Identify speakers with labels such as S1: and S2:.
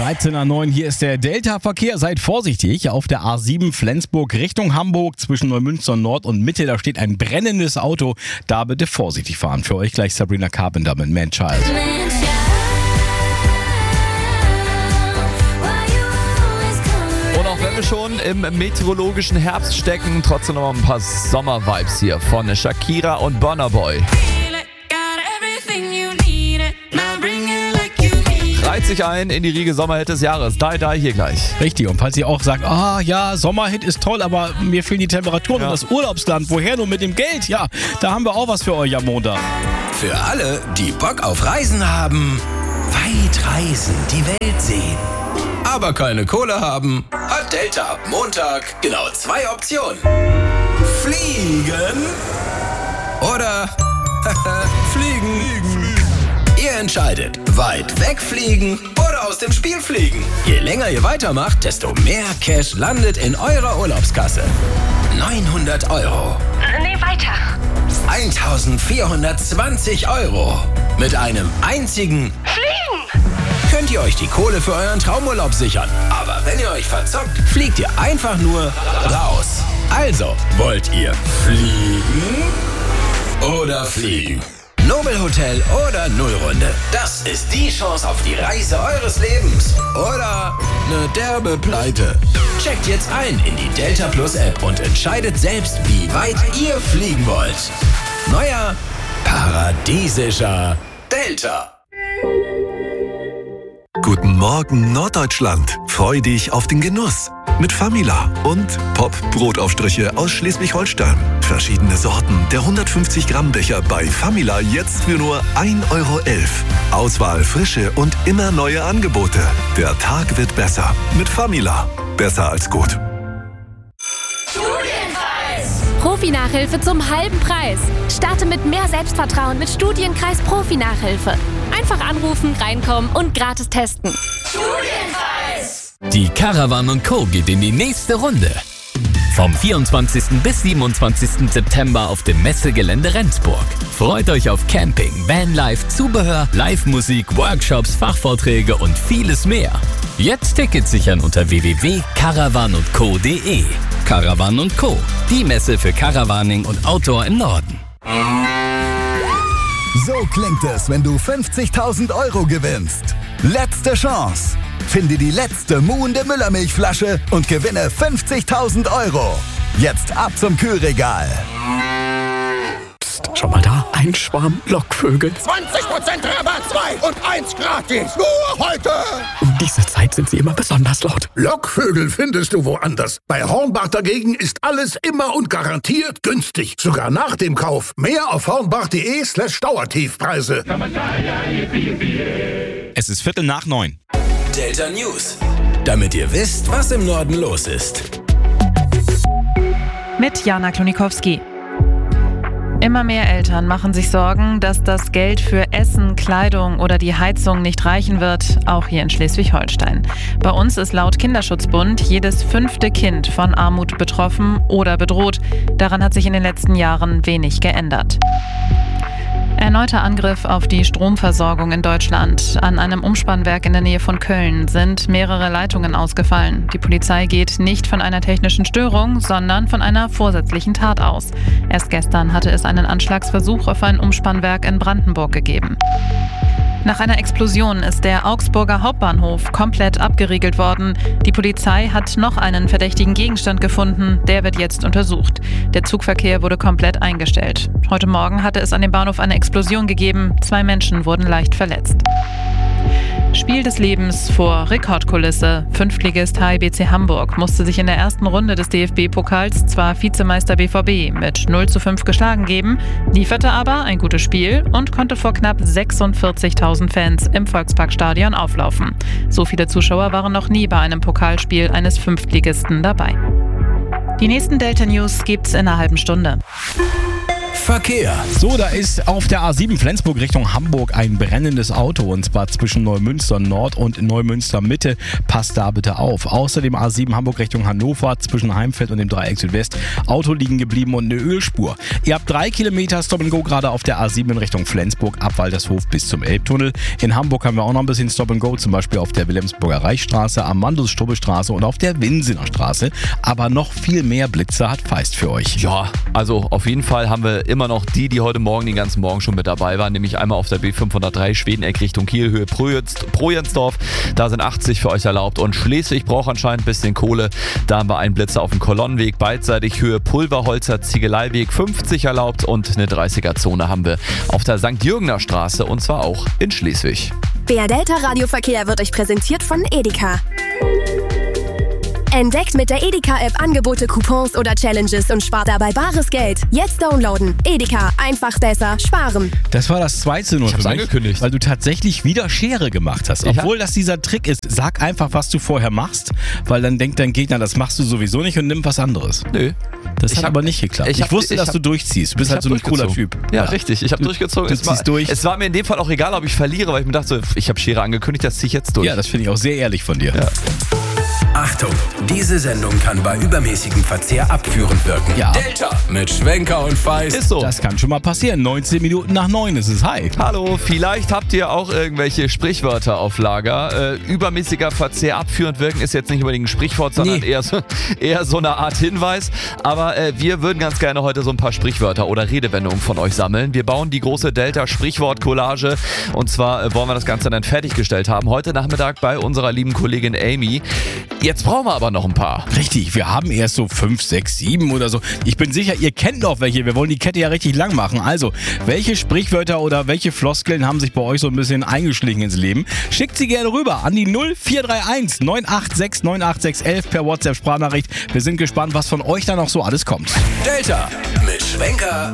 S1: 13:09, hier ist der Delta-Verkehr. Seid vorsichtig auf der A7 Flensburg Richtung Hamburg zwischen Neumünster Nord und Mitte. Da steht ein brennendes Auto. Da bitte vorsichtig fahren. Für euch gleich Sabrina Carpenter mit Man Child.
S2: Und auch wenn wir schon im meteorologischen Herbst stecken, trotzdem noch ein paar Sommer-Vibes hier von Shakira und Burna Boy. Reiht sich ein in die Riege Sommerhit des Jahres. Die hier gleich.
S1: Richtig, und falls ihr auch sagt, ja, Sommerhit ist toll, aber mir fehlen die Temperaturen und das Urlaubsland, woher nur mit dem Geld? Ja, da haben wir auch was für euch am Montag.
S3: Für alle, die Bock auf Reisen haben, weit reisen, die Welt sehen, aber keine Kohle haben, hat Delta ab Montag genau 2 Optionen. Fliegen oder fliegen. Ihr entscheidet, weit wegfliegen oder aus dem Spiel fliegen. Je länger ihr weitermacht, desto mehr Cash landet in eurer Urlaubskasse. 900 Euro.
S4: Nee, weiter.
S3: 1420 Euro. Mit einem einzigen
S4: Fliegen!
S3: könnt ihr euch die Kohle für euren Traumurlaub sichern. Aber wenn ihr euch verzockt, fliegt ihr einfach nur raus. Also, wollt ihr fliegen oder fliegen? Nobelhotel oder Nullrunde. Das ist die Chance auf die Reise eures Lebens. Oder eine derbe Pleite. Checkt jetzt ein in die Delta Plus App und entscheidet selbst, wie weit ihr fliegen wollt. Neuer, paradiesischer Delta.
S5: Guten Morgen Norddeutschland. Freu dich auf den Genuss. Mit Famila und Pop-Brotaufstriche aus Schleswig-Holstein. Verschiedene Sorten der 150 Gramm Becher bei Famila jetzt für nur 1,11 Euro. Auswahl, Frische und immer neue Angebote. Der Tag wird besser mit Famila. Besser als gut.
S6: Profi-Nachhilfe zum halben Preis. Starte mit mehr Selbstvertrauen mit Studienkreis Profi-Nachhilfe. Einfach anrufen, reinkommen und gratis testen.
S4: Studienkreis!
S7: Die Caravan & Co. geht in die nächste Runde. Vom 24. bis 27. September auf dem Messegelände Rendsburg. Freut euch auf Camping, Vanlife, Zubehör, Live-Musik, Workshops, Fachvorträge und vieles mehr. Jetzt Tickets sichern unter www.caravanandco.de. Caravan & Co. Die Messe für Caravaning und Outdoor im Norden.
S8: So klingt es, wenn du 50.000 Euro gewinnst. Letzte Chance. Finde die letzte muhende Müllermilchflasche und gewinne 50.000 Euro. Jetzt ab zum Kühlregal.
S9: Psst, schau mal da, ein Schwarm Lockvögel.
S10: 20% Rabatt, 2 und 1 gratis. Nur heute.
S9: Um diese Zeit sind sie immer besonders laut.
S10: Lockvögel findest du woanders. Bei Hornbach dagegen ist alles immer und garantiert günstig. Sogar nach dem Kauf. Mehr auf hornbach.de/Dauertiefpreise.
S1: Es ist 8:45.
S3: Delta News. Damit ihr wisst, was im Norden los ist.
S11: Mit Jana Klonikowski. Immer mehr Eltern machen sich Sorgen, dass das Geld für Essen, Kleidung oder die Heizung nicht reichen wird, auch hier in Schleswig-Holstein. Bei uns ist laut Kinderschutzbund jedes 5. Kind von Armut betroffen oder bedroht. Daran hat sich in den letzten Jahren wenig geändert. Erneuter Angriff auf die Stromversorgung in Deutschland. An einem Umspannwerk in der Nähe von Köln sind mehrere Leitungen ausgefallen. Die Polizei geht nicht von einer technischen Störung, sondern von einer vorsätzlichen Tat aus. Erst gestern hatte es einen Anschlagsversuch auf ein Umspannwerk in Brandenburg gegeben. Nach einer Explosion ist der Augsburger Hauptbahnhof komplett abgeriegelt worden. Die Polizei hat noch einen verdächtigen Gegenstand gefunden. Der wird jetzt untersucht. Der Zugverkehr wurde komplett eingestellt. Heute Morgen hatte es an dem Bahnhof eine Explosion gegeben. 2 Menschen wurden leicht verletzt. Spiel des Lebens vor Rekordkulisse. Fünftligist HIBC Hamburg musste sich in der ersten Runde des DFB-Pokals zwar Vizemeister BVB mit 0:5 geschlagen geben, lieferte aber ein gutes Spiel und konnte vor knapp 46.000 Fans im Volksparkstadion auflaufen. So viele Zuschauer waren noch nie bei einem Pokalspiel eines Fünftligisten dabei. Die nächsten Delta News gibt's in einer halben Stunde.
S3: Verkehr.
S1: So, da ist auf der A7 Flensburg Richtung Hamburg ein brennendes Auto, und zwar zwischen Neumünster Nord und Neumünster Mitte. Passt da bitte auf. Außerdem A7 Hamburg Richtung Hannover zwischen Heimfeld und dem Dreieck Südwest. Auto liegen geblieben und eine Ölspur. Ihr habt 3 Kilometer Stop and Go gerade auf der A7 in Richtung Flensburg ab Waltershof bis zum Elbtunnel. In Hamburg haben wir auch noch ein bisschen Stop and Go, zum Beispiel auf der Wilhelmsburger Reichsstraße, am Mandelsstubbe-Straße und auf der Winsener Straße. Aber noch viel mehr Blitzer hat Feist für euch.
S2: Ja, also auf jeden Fall haben wir immer noch die heute Morgen den ganzen Morgen schon mit dabei waren, nämlich einmal auf der B503 Schwedeneck Richtung Kiel, Höhe Projensdorf. Da sind 80 für euch erlaubt, und Schleswig braucht anscheinend ein bisschen Kohle. Da haben wir einen Blitzer auf dem Kolonnenweg, beidseitig Höhe Pulverholzer Ziegeleiweg 50 erlaubt, und eine 30er-Zone haben wir auf der St. Jürgener Straße, und zwar auch in Schleswig.
S12: BR Delta Radioverkehr wird euch präsentiert von Edeka. Entdeckt mit der Edeka-App Angebote, Coupons oder Challenges und spart dabei bares Geld. Jetzt downloaden. Edeka, einfach besser sparen.
S1: Das war das 2:0 für mich,
S2: angekündigt,
S1: weil du tatsächlich wieder Schere gemacht hast. Obwohl das dieser Trick ist, sag einfach, was du vorher machst, weil dann denkt dein Gegner, das machst du sowieso nicht, und nimm was anderes.
S2: Nö.
S1: Das hat aber nicht geklappt. Ich wusste, dass du durchziehst. Du bist halt so ein cooler Typ.
S2: Ja, richtig. Ich habe durchgezogen.
S1: Du ziehst durch.
S2: Es war mir in dem Fall auch egal, ob ich verliere, weil ich mir dachte, ich habe Schere angekündigt, das ziehe ich jetzt durch.
S1: Ja, das finde ich auch sehr ehrlich von dir.
S2: Ja.
S3: Achtung, diese Sendung kann bei übermäßigem Verzehr abführend wirken.
S1: Ja.
S3: Delta mit Schwenker und Feist.
S2: Ist so.
S1: Das kann schon mal passieren. 19 Minuten nach 9 ist es. Hi.
S2: Hallo, vielleicht habt ihr auch irgendwelche Sprichwörter auf Lager. Übermäßiger Verzehr abführend wirken ist jetzt nicht unbedingt ein Sprichwort, sondern eher so eine Art Hinweis. Aber wir würden ganz gerne heute so ein paar Sprichwörter oder Redewendungen von euch sammeln. Wir bauen die große Delta-Sprichwort-Collage, und zwar wollen wir das Ganze dann fertiggestellt haben. Heute Nachmittag bei unserer lieben Kollegin Amy. Jetzt brauchen wir aber noch ein paar.
S1: Richtig, wir haben erst so 5, 6, 7 oder so. Ich bin sicher, ihr kennt noch welche. Wir wollen die Kette ja richtig lang machen. Also, welche Sprichwörter oder welche Floskeln haben sich bei euch so ein bisschen eingeschlichen ins Leben? Schickt sie gerne rüber an die 0431 986 98611 per WhatsApp-Sprachnachricht. Wir sind gespannt, was von euch da noch so alles kommt.
S3: Delta mit Schwenker